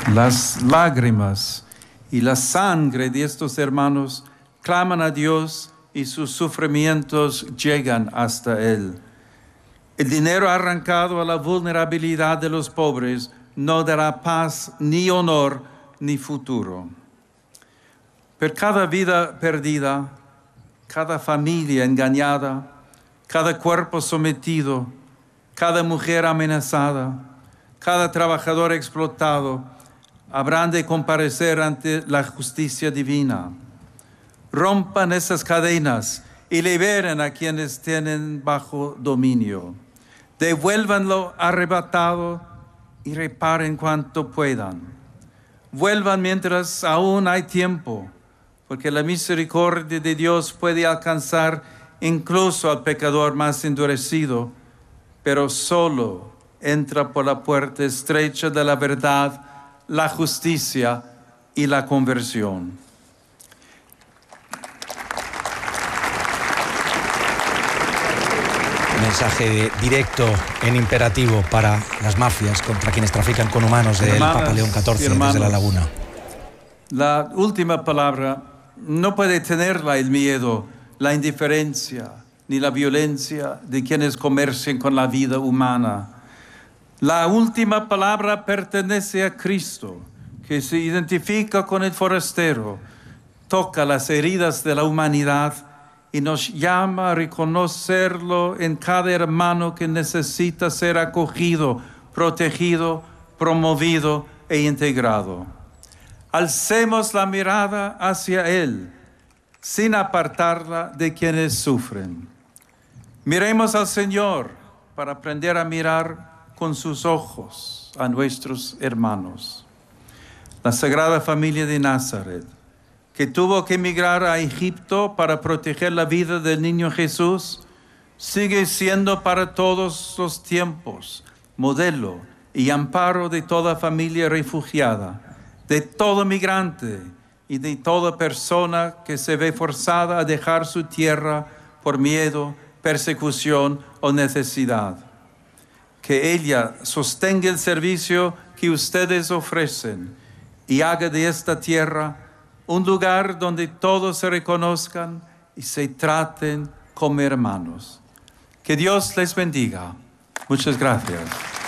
Las lágrimas y la sangre de estos hermanos claman a Dios y sus sufrimientos llegan hasta Él. El dinero arrancado a la vulnerabilidad de los pobres no dará paz, ni honor, ni futuro. Por cada vida perdida, cada familia engañada, cada cuerpo sometido, cada mujer amenazada, cada trabajador explotado, habrán de comparecer ante la justicia divina. Rompan esas cadenas y liberen a quienes tienen bajo dominio. Devuelvan lo arrebatado y reparen cuanto puedan. Vuelvan mientras aún hay tiempo, porque la misericordia de Dios puede alcanzar incluso al pecador más endurecido, pero solo entra por la puerta estrecha de la verdad, la justicia y la conversión. Mensaje directo en imperativo para las mafias contra quienes trafican con humanos del Papa León XIV desde La Laguna. La última palabra no puede tenerla el miedo, la indiferencia ni la violencia de quienes comercian con la vida humana. La última palabra pertenece a Cristo, que se identifica con el forastero, toca las heridas de la humanidad y nos llama a reconocerlo en cada hermano que necesita ser acogido, protegido, promovido e integrado. Alcemos la mirada hacia Él, sin apartarla de quienes sufren. Miremos al Señor para aprender a mirar con sus ojos a nuestros hermanos. La Sagrada Familia de Nazaret, que tuvo que emigrar a Egipto para proteger la vida del niño Jesús, sigue siendo para todos los tiempos modelo y amparo de toda familia refugiada, de todo migrante y de toda persona que se ve forzada a dejar su tierra por miedo, persecución o necesidad. Que ella sostenga el servicio que ustedes ofrecen y haga de esta tierra un lugar donde todos se reconozcan y se traten como hermanos. Que Dios les bendiga. Muchas gracias.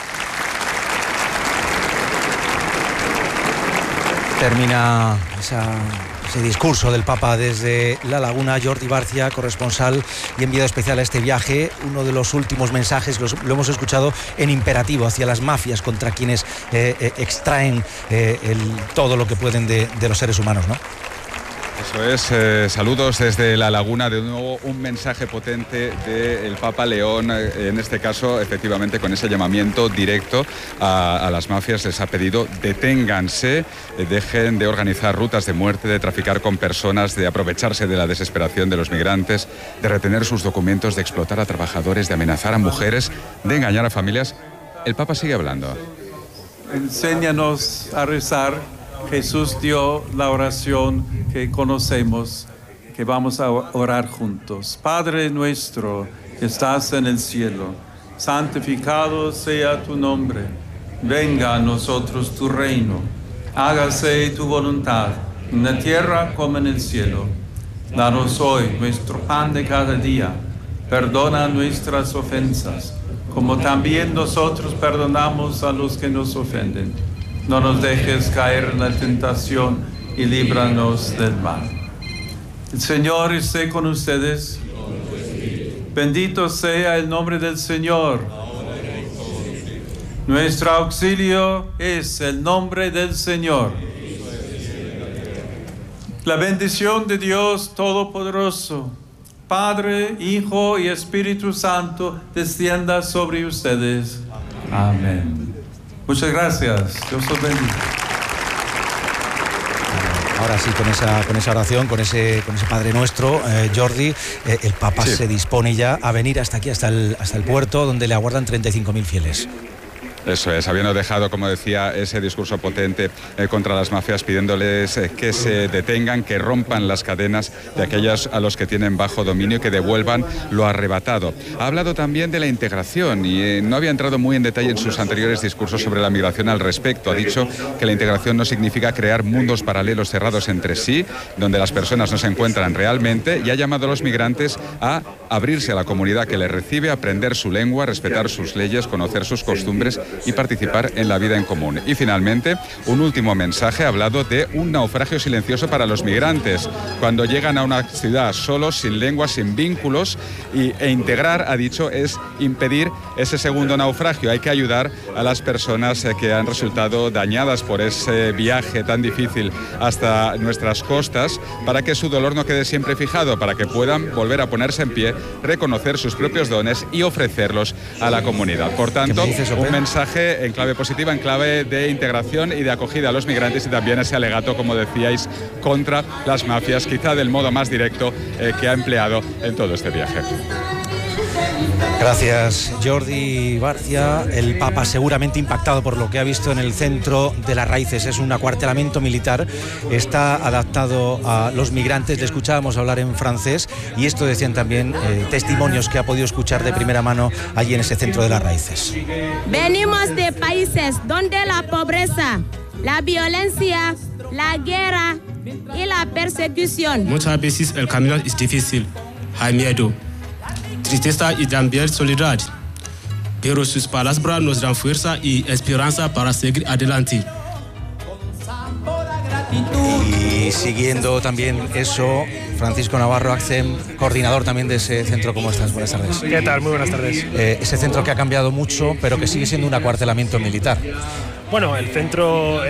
Termina ese discurso del Papa desde La Laguna. Jordi Barcia, corresponsal y enviado especial a este viaje. Uno de los últimos mensajes lo hemos escuchado en imperativo hacia las mafias contra quienes extraen todo lo que pueden de los seres humanos, ¿no? Eso es, saludos desde La Laguna, de nuevo un mensaje potente del Papa León, en este caso efectivamente con ese llamamiento directo a las mafias. Les ha pedido deténganse, dejen de organizar rutas de muerte, de traficar con personas, de aprovecharse de la desesperación de los migrantes, de retener sus documentos, de explotar a trabajadores, de amenazar a mujeres, de engañar a familias. El Papa sigue hablando. Enséñanos a rezar. Jesús dio la oración que conocemos, que vamos a orar juntos. Padre nuestro que estás en el cielo, santificado sea tu nombre. Venga a nosotros tu reino. Hágase tu voluntad, en la tierra como en el cielo. Danos hoy nuestro pan de cada día. Perdona nuestras ofensas, como también nosotros perdonamos a los que nos ofenden. No nos dejes caer en la tentación y líbranos del mal. El Señor esté con ustedes. Bendito sea el nombre del Señor. Nuestro auxilio es el nombre del Señor. La bendición de Dios Todopoderoso, Padre, Hijo y Espíritu Santo, descienda sobre ustedes. Amén. Muchas gracias. Dios los bendiga. Ahora sí, con esa oración, con ese Padre Nuestro, Jordi, el Papa se dispone ya a venir hasta aquí, hasta el puerto, donde le aguardan 35.000 fieles. Eso es, habiendo dejado, como decía, ese discurso potente contra las mafias, pidiéndoles que se detengan, que rompan las cadenas de aquellas a los que tienen bajo dominio y que devuelvan lo arrebatado. Ha hablado también de la integración y no había entrado muy en detalle en sus anteriores discursos sobre la migración al respecto. Ha dicho que la integración no significa crear mundos paralelos cerrados entre sí, donde las personas no se encuentran realmente, y ha llamado a los migrantes a abrirse a la comunidad que les recibe, aprender su lengua, respetar sus leyes, conocer sus costumbres y participar en la vida en común. Y finalmente, un último mensaje, ha hablado de un naufragio silencioso para los migrantes, cuando llegan a una ciudad solos, sin lengua, sin vínculos, e integrar, ha dicho, es impedir ese segundo naufragio. Hay que ayudar a las personas que han resultado dañadas por ese viaje tan difícil hasta nuestras costas, para que su dolor no quede siempre fijado, para que puedan volver a ponerse en pie, reconocer sus propios dones y ofrecerlos a la comunidad. Por tanto, un mensaje en clave positiva, en clave de integración y de acogida a los migrantes, y también ese alegato, como decíais, contra las mafias, quizá del modo más directo que ha empleado en todo este viaje. Gracias, Jordi Barcia. El Papa seguramente impactado por lo que ha visto en el centro de las raíces. Es un acuartelamiento militar, está adaptado a los migrantes. Le escuchábamos hablar en francés y esto decían también testimonios que ha podido escuchar de primera mano allí en ese centro de las raíces. Venimos de países donde la pobreza, la violencia, la guerra y la persecución. Muchas veces el camino es difícil, hay miedo, tristeza y también soledad, pero sus palabras nos dan fuerza y esperanza para seguir adelante. Y siguiendo también eso, Francisco Navarro Accem, coordinador también de ese centro. ¿Cómo estás? Buenas tardes. ¿Qué tal? Muy buenas tardes. Ese centro que ha cambiado mucho, pero que sigue siendo un acuartelamiento militar. Bueno, el centro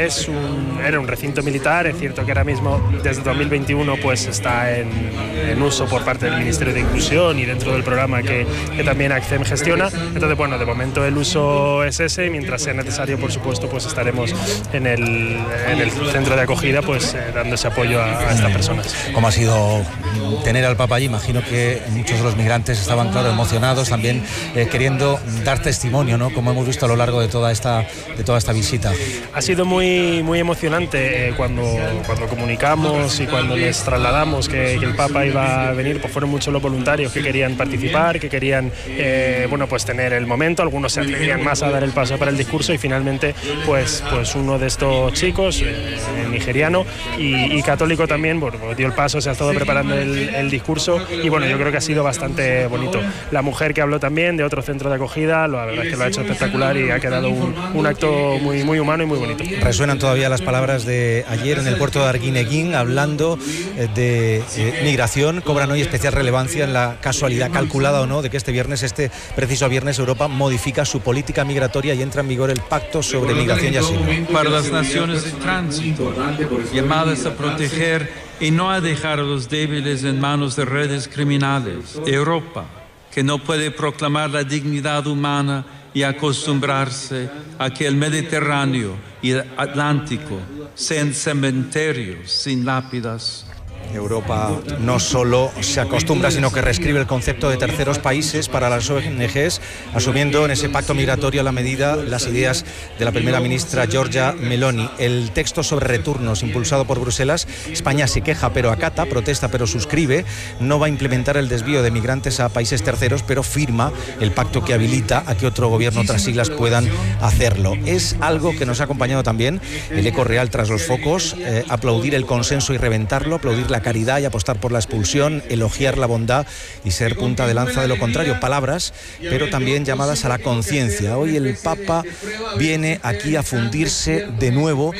era un recinto militar. Es cierto que ahora mismo, desde 2021, pues está en uso por parte del Ministerio de Inclusión y dentro del programa que también Accem gestiona. Entonces, bueno, de momento el uso es ese, y mientras sea necesario, por supuesto, pues estaremos en el centro de acogida, pues dando ese apoyo a estas personas. ¿Cómo ha sido tener al Papa allí? Imagino que muchos de los migrantes estaban, claro, emocionados, también queriendo dar testimonio, ¿no? Como hemos visto a lo largo de toda esta visita. Ha sido muy, muy emocionante cuando comunicamos y cuando les trasladamos que el Papa iba a venir. Pues fueron muchos los voluntarios que querían participar, que querían pues tener el momento. Algunos se atrevían más a dar el paso para el discurso, y finalmente pues uno de estos chicos, nigeriano y católico también, bueno, dio el paso, se ha estado preparando el discurso, y bueno, yo creo que ha sido bastante bonito. La mujer que habló también de otro centro de acogida, la verdad es que lo ha hecho espectacular y ha quedado un acto muy humano y muy bonito. Resuenan todavía las palabras de ayer en el puerto de Arguineguín, hablando de migración. Cobran hoy especial relevancia en la casualidad, calculada o no, de que este preciso viernes, Europa modifica su política migratoria y entra en vigor el Pacto sobre Migración y Asilo. Para las naciones de tránsito, llamadas a proteger y no a dejar a los débiles en manos de redes criminales. Europa, que no puede proclamar la dignidad humana y acostumbrarse a que el Mediterráneo y el Atlántico sean cementerios sin lápidas. Europa no solo se acostumbra, sino que reescribe el concepto de terceros países para las ONGs, asumiendo en ese pacto migratorio a la medida las ideas de la primera ministra Giorgia Meloni. El texto sobre retornos, impulsado por Bruselas, España se queja pero acata, protesta pero suscribe. No va a implementar el desvío de migrantes a países terceros, pero firma el pacto que habilita a que otro gobierno, otras siglas puedan hacerlo. Es algo que nos ha acompañado también el eco real tras los focos, aplaudir el consenso y reventarlo, aplaudir la caridad y apostar por la expulsión, elogiar la bondad y ser punta de lanza de lo contrario. Palabras, pero también llamadas a la conciencia. Hoy el Papa viene aquí a fundirse de nuevo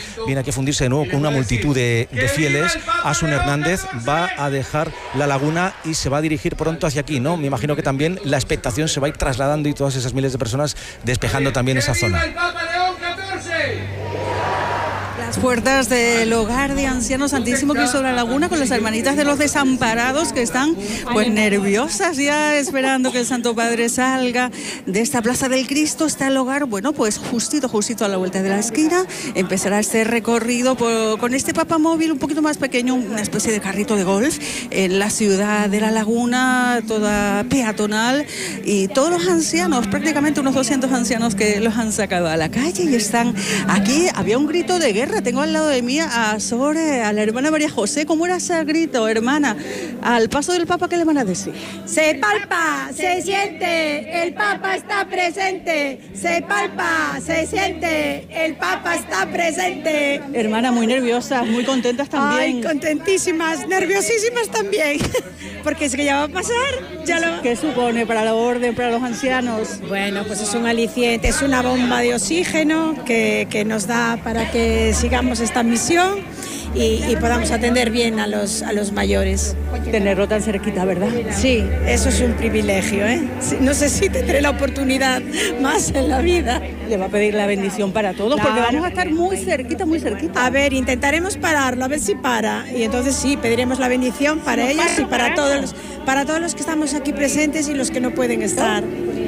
con una multitud de fieles. Asun Hernández va a dejar la laguna y se va a dirigir pronto hacia aquí, ¿no? Me imagino que también la expectación se va a ir trasladando y todas esas miles de personas despejando también esa zona. las puertas del hogar de ancianos Santísimo Cristo de la Laguna con las hermanitas de los desamparados que están pues nerviosas ya esperando que el Santo Padre salga de esta Plaza del Cristo. Está el hogar, bueno, pues justito a la vuelta de la esquina. Empezará este recorrido con este Papa móvil un poquito más pequeño, una especie de carrito de golf en la ciudad de La Laguna, toda peatonal, y todos los ancianos, prácticamente unos 200 ancianos que los han sacado a la calle y están aquí. Había un grito de guerra. Tengo al lado de mí a Sore, a la hermana María José. ¿Cómo era ese grito, hermana? Al paso del Papa, ¿qué le van a decir? Se palpa, se siente, el Papa está presente. Se palpa, se siente, el Papa está presente. Hermana, muy nerviosas, muy contentas también. Ay, contentísimas, nerviosísimas también. Porque es que ya va a pasar. ¿Qué supone para la orden, para los ancianos? Bueno, pues es un aliciente, es una bomba de oxígeno que nos da para que sigamos esta misión y podamos atender bien a los mayores. Tenerlo tan cerquita, ¿verdad? Sí, eso es un privilegio, ¿eh? No sé si tendré la oportunidad más en la vida. Le va a pedir la bendición para todos, claro, porque vamos a estar muy cerquita, muy cerquita. A ver, intentaremos pararlo, a ver si para. Y entonces sí, pediremos la bendición para ellos y para todos los que estamos aquí presentes y los que no pueden estar.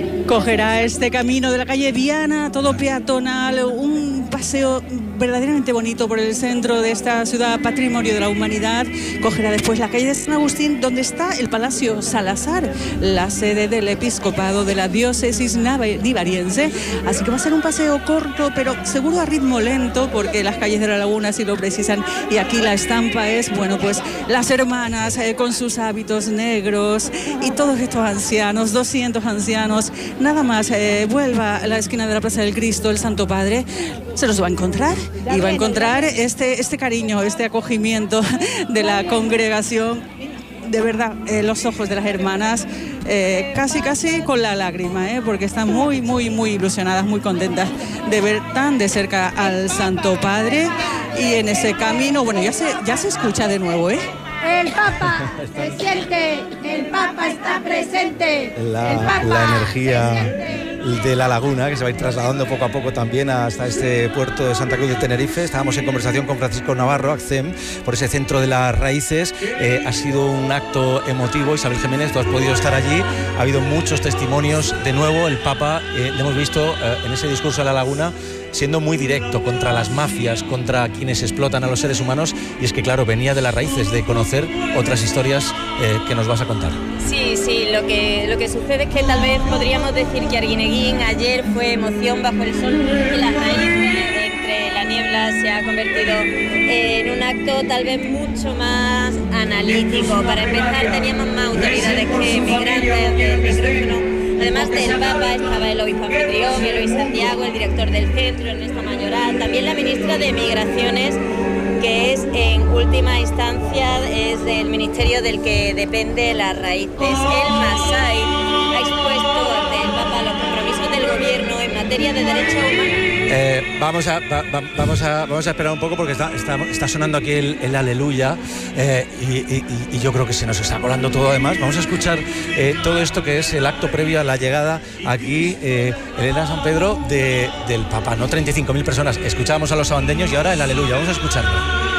Cogerá este camino de la calle Viana, todo peatonal, un paseo verdaderamente bonito por el centro de esta ciudad patrimonio de la humanidad. Cogerá después la calle de San Agustín, donde está el Palacio Salazar, la sede del episcopado de la diócesis nivariense. Así que va a ser un paseo corto, pero seguro a ritmo lento, porque las calles de La Laguna sí lo precisan. Y aquí la estampa es, bueno, pues las hermanas con sus hábitos negros y todos estos ancianos, 200 ancianos. Nada más vuelva a la esquina de la Plaza del Cristo el Santo Padre, se los va a encontrar y va a encontrar este cariño, este acogimiento de la congregación. De verdad, los ojos de las hermanas casi con la lágrima, porque están muy ilusionadas, muy contentas de ver tan de cerca al Santo Padre. Y en ese camino, bueno, ya se escucha de nuevo, El Papa se siente, el Papa está presente. La energía de La Laguna, que se va a ir trasladando poco a poco también hasta este puerto de Santa Cruz de Tenerife. Estábamos en conversación con Francisco Navarro, ACCEM, por ese centro de las raíces. Ha sido un acto emotivo. Isabel Jiménez, tú has podido estar allí. Ha habido muchos testimonios. De nuevo, el Papa, le hemos visto en ese discurso de La Laguna, siendo muy directo contra las mafias, contra quienes explotan a los seres humanos. Y es que, claro, venía de las raíces de conocer otras historias que nos vas a contar. Sí, lo que sucede es que tal vez podríamos decir que Arguineguín ayer fue emoción bajo el sol y las raíces entre la niebla se ha convertido en un acto tal vez mucho más analítico. Para empezar, teníamos más autoridades que migrantes del micrófono. Además del Papa estaba el obispo anfitrión, Eloy Santiago, el director del centro, Ernesto Mayoral, también la ministra de Migraciones, que es en última instancia es del ministerio del que depende las raíces. El Masai ha expuesto ante el Papa los compromisos del gobierno en materia de derechos humanos. Vamos a esperar un poco porque está sonando aquí el aleluya y yo creo que se nos está colando todo. Además, vamos a escuchar todo esto que es el acto previo a la llegada aquí, Elena San Pedro, del Papa, ¿no? 35.000 personas. Escuchábamos a los sabandeños y ahora el aleluya. Vamos a escucharlo.